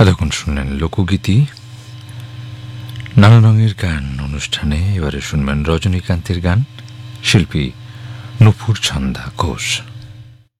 এতক্ষণ শুনলেন লোকগীতি। নানা রঙের গান অনুষ্ঠানে এবারে শুনবেন রজনীকান্তের গান, শিল্পী নূপুর ছন্দা ঘোষ।